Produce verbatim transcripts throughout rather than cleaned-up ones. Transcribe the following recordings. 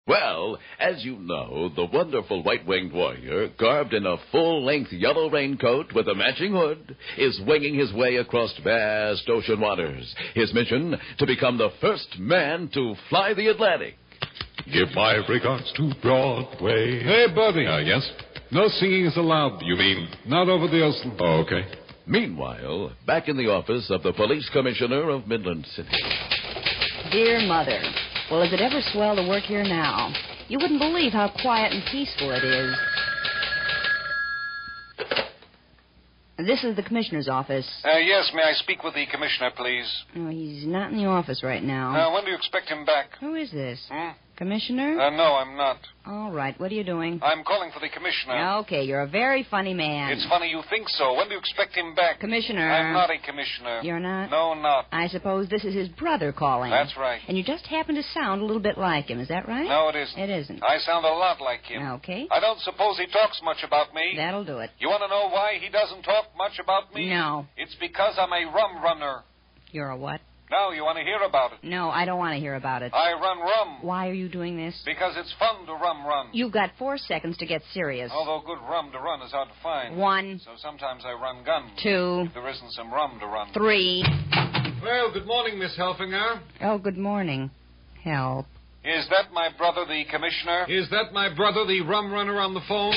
Well, as you know, the wonderful white-winged warrior, garbed in a full-length yellow raincoat with a matching hood, is winging his way across vast ocean waters. His mission, to become the first man to fly the Atlantic. Give my regards to Broadway. Hey, Bubby. Uh, yes? No singing is allowed. You mean? Not over the ocean. Oh, okay. Meanwhile, back in the office of the police commissioner of Midland City. Dear Mother, well, is it ever swell to work here now? You wouldn't believe how quiet and peaceful it is. This is the commissioner's office. Uh, yes, may I speak with the commissioner, please? Oh, he's not in the office right now. Uh, when do you expect him back? Who is this? Hmm? Commissioner? Uh, no, I'm not. All right, what are you doing? I'm calling for the commissioner. Okay, you're a very funny man. It's funny you think so. When do you expect him back? Commissioner. I'm not a commissioner. You're not? No, not. I suppose this is his brother calling. That's right. And you just happen to sound a little bit like him, is that right? No, it isn't. It isn't. I sound a lot like him. Okay. I don't suppose he talks much about me. That'll do it. You want to know why he doesn't talk much about me? No. It's because I'm a rum runner. You're a what? Now, you want to hear about it? No, I don't want to hear about it. I run rum. Why are you doing this? Because it's fun to rum run. You've got four seconds to get serious. Although good rum to run is hard to find. One. So sometimes I run gun. Two. If there isn't some rum to run. Three. Well, good morning, Miss Helfinger. Oh, good morning. Help. Is that my brother, the commissioner? Is that my brother, the rum runner on the phone?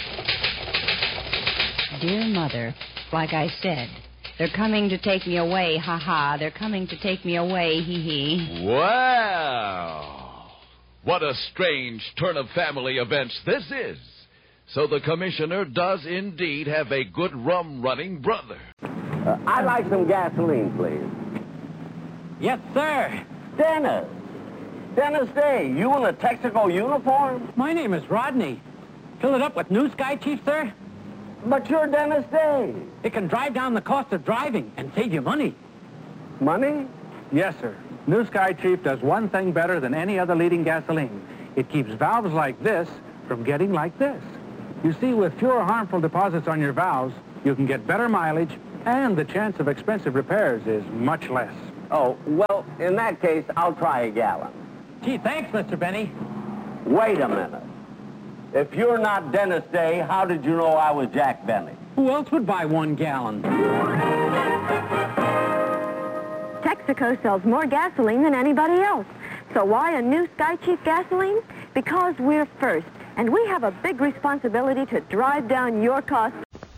Dear Mother, like I said, they're coming to take me away, ha-ha. They're coming to take me away, hee-hee. Wow! What a strange turn of family events this is. So the commissioner does indeed have a good rum-running brother. Uh, I'd like some gasoline, please. Yes, sir. Dennis. Dennis Day, you in a Texaco uniform? My name is Rodney. Fill it up with New Sky, Chief, sir? But you're Dennis Day. It can drive down the cost of driving and save you money. Money? Yes, sir. New Sky Chief does one thing better than any other leading gasoline. It keeps valves like this from getting like this. You see, with fewer harmful deposits on your valves, you can get better mileage, and the chance of expensive repairs is much less. Oh, well, in that case, I'll try a gallon. Gee, thanks, Mister Benny. Wait a minute. If you're not Dennis Day, how did you know I was Jack Benny? Who else would buy one gallon? Texaco sells more gasoline than anybody else. So why a New Sky Chief gasoline? Because we're first, and we have a big responsibility to drive down your costs.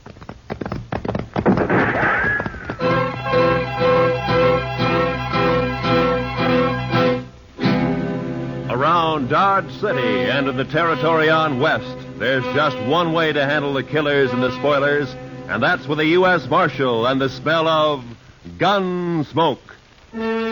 Around Dodge City and in the territory on West, there's just one way to handle the killers and the spoilers, and that's with a U S Marshal and the smell of gun smoke.